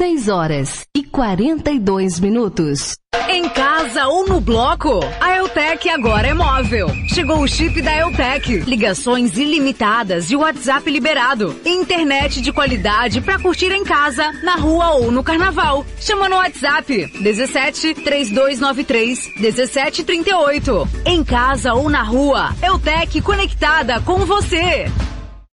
6h42. Em casa ou no bloco? A Eutec agora é móvel. Chegou o chip da Eutec. Ligações ilimitadas e WhatsApp liberado. Internet de qualidade pra curtir em casa, na rua ou no carnaval. Chama no WhatsApp 17 3293 1738. Em casa ou na rua, Eutec conectada com você.